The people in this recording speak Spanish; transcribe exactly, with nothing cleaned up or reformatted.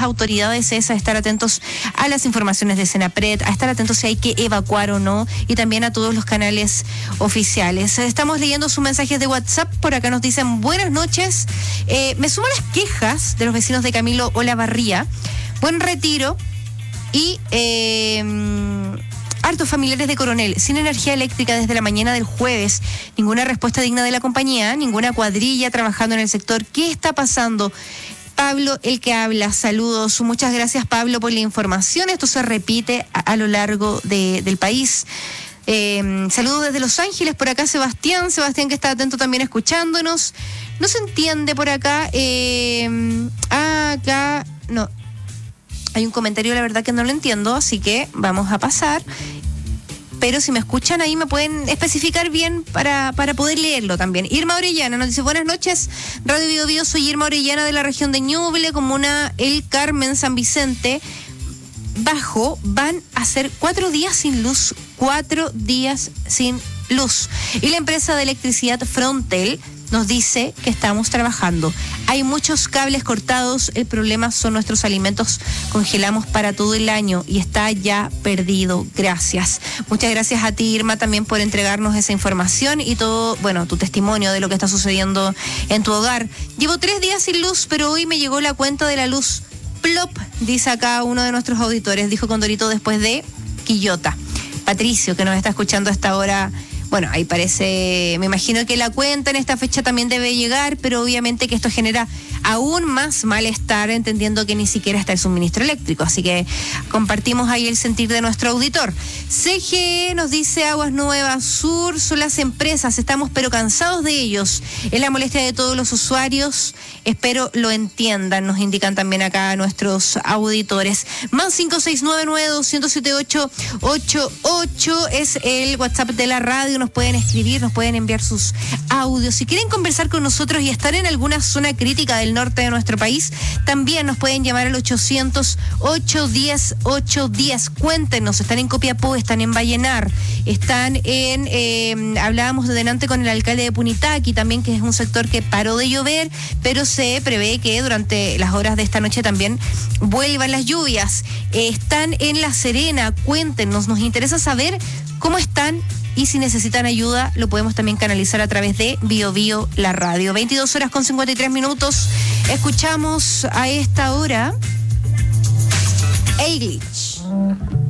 las autoridades es a estar atentos a las informaciones de Senapred, a estar atentos si hay que evacuar o no, y también a todos los canales oficiales. Estamos leyendo sus mensajes de WhatsApp. Por acá nos dicen buenas noches. Eh, me sumo a las quejas de los vecinos de Camilo Olavarría. Buen retiro y eh, hartos familiares de Coronel sin energía eléctrica desde la mañana del jueves. Ninguna respuesta digna de la compañía, ninguna cuadrilla trabajando en el sector. ¿Qué está pasando? Pablo, el que habla, saludos. Muchas gracias, Pablo, por la información. Esto se repite a, a lo largo de, del país. Eh, saludos desde Los Ángeles, por acá Sebastián, Sebastián que está atento también escuchándonos. No se entiende por acá, eh, acá, no, hay un comentario, la verdad que no lo entiendo, así que vamos a pasar. Pero si me escuchan ahí me pueden especificar bien para, para poder leerlo también. Irma Orellana nos dice, buenas noches, Radio Bio Bio, soy Irma Orellana de la región de Ñuble, comuna El Carmen, San Vicente. Bajo, van a ser cuatro días sin luz, cuatro días sin luz. Y la empresa de electricidad Frontel nos dice que estamos trabajando. Hay muchos cables cortados, el problema son nuestros alimentos, congelamos para todo el año y está ya perdido. Gracias. Muchas gracias a ti, Irma, también por entregarnos esa información y todo, bueno, tu testimonio de lo que está sucediendo en tu hogar. Llevo tres días sin luz, pero hoy me llegó la cuenta de la luz. Plop, dice acá uno de nuestros auditores, dijo Condorito después de Quillota. Patricio, que nos está escuchando a esta hora. Bueno, ahí parece, me imagino que la cuenta en esta fecha también debe llegar, pero obviamente que esto genera aún más malestar, entendiendo que ni siquiera está el suministro eléctrico. Así que compartimos ahí el sentir de nuestro auditor. C G E nos dice Aguas Nuevas Sur, son las empresas, estamos pero cansados de ellos. Es la molestia de todos los usuarios, espero lo entiendan, nos indican también acá nuestros auditores. Más cinco seis nueve nueve dos cero siete ocho ocho ocho es el WhatsApp de la radio. Nos pueden escribir, nos pueden enviar sus audios. Si quieren conversar con nosotros y estar en alguna zona crítica del norte de nuestro país, también nos pueden llamar al ochocientos, ochocientos diez, ochocientos diez. Cuéntenos, están en Copiapó, están en Vallenar, están en, eh, hablábamos de delante con el alcalde de Punitaqui también, que es un sector que paró de llover, pero se prevé que durante las horas de esta noche también vuelvan las lluvias. Eh, están en La Serena, cuéntenos, nos interesa saber cómo están. Y si necesitan ayuda, lo podemos también canalizar a través de Bio Bio, la radio. veintidós horas con cincuenta y tres minutos. Escuchamos a esta hora Ailey.